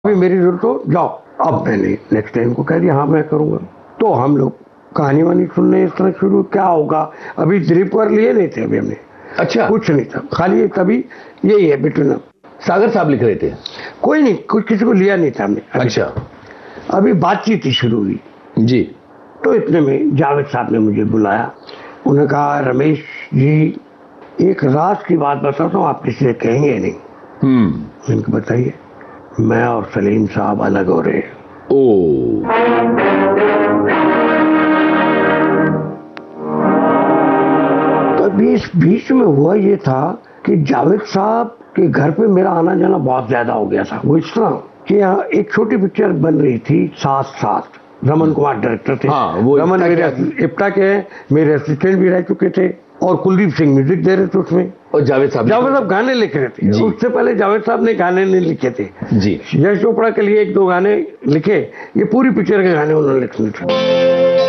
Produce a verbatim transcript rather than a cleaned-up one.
अभी मेरी जरूरत हो जाओ। अब मैंने नेक्स्ट टाइम को कह दिया हाँ मैं करूंगा। तो हम लोग कहानी वानी सुनने इस तरह शुरू, क्या होगा, अभी दिलीप कुमार लिए नहीं थे अभी हमने। अच्छा, कुछ नहीं था, खाली तभी यही है बिटून। सागर साहब लिख रहे थे? कोई नहीं, कुछ किसी को लिया नहीं था हमने। अच्छा, अभी बातचीत ही शुरू हुई जी। तो इतने में जावेद साहब ने मुझे बुलाया। उन्होंने कहा रमेश जी एक राज की बात बताता हूँ, आप किसी से कहेंगे नहीं। हम्म मैंने बताइए। मैं और सलीम साहब अलग हो रहे हैं। ओ, तो अभी इस बीच में हुआ ये था कि जावेद साहब के घर पे मेरा आना जाना बहुत ज्यादा हो गया था। वो इस तरह कि यहाँ एक छोटी पिक्चर बन रही थी साथ साथ, रमन कुमार डायरेक्टर थे। हाँ, वो रमन मेरे इप्टा के हैं, मेरे असिस्टेंट भी रह चुके थे और कुलदीप सिंह म्यूजिक दे रहे थे उसमें। और जावेद साहब जावेद साहब गाने लिख रहे थे। उससे पहले जावेद साहब ने गाने नहीं लिखे थे जी। यश चोपड़ा के लिए एक दो गाने लिखे, ये पूरी पिक्चर के गाने उन्होंने लिखे थे।